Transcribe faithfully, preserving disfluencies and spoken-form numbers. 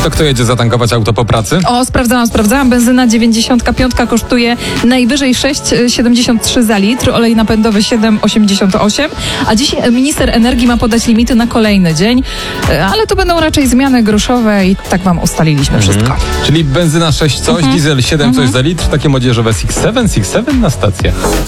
to kto jedzie zatankować auto po pracy? O, sprawdzałam, sprawdzałam. Benzyna dziewięćdziesiąt pięć kosztuje najwyżej sześć siedemdziesiąt trzy za litr, olej napędowy siedem osiemdziesiąt osiem, a dziś minister energii ma podać limity na kolejny dzień, ale to będą raczej zmiany groszowe i tak wam ustaliliśmy Mhm. wszystko. Czyli benzyna sześć coś, Mhm. diesel siedem Mhm. coś za litr, takie młodzieżowe six siedem, six siedem na stację.